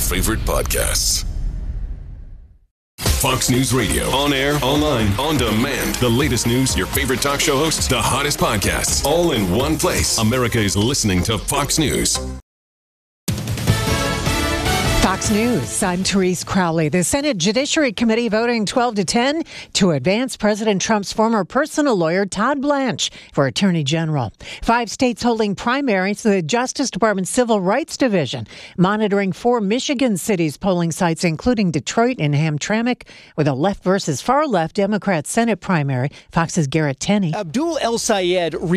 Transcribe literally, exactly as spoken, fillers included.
favorite podcasts. Fox News Radio. On air, online, on demand. The latest news, your favorite talk show hosts, the hottest podcasts, all in one place. America is listening to Fox News. Fox News, I'm Therese Crowley. The Senate Judiciary Committee voting twelve to ten to advance President Trump's former personal lawyer, Todd Blanche, for Attorney General. Five states holding primaries, the Justice Department's Civil Rights Division, monitoring four Michigan cities' polling sites, including Detroit and Hamtramck, with a left versus far left Democrat Senate primary. Fox's Garrett Tenney. Abdul El Sayed